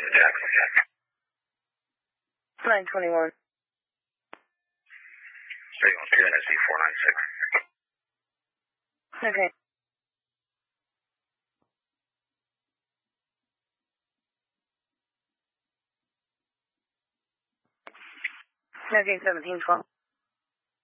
on the Jackson. 921. Stay on 10 SC 496. Okay. Okay, 1712.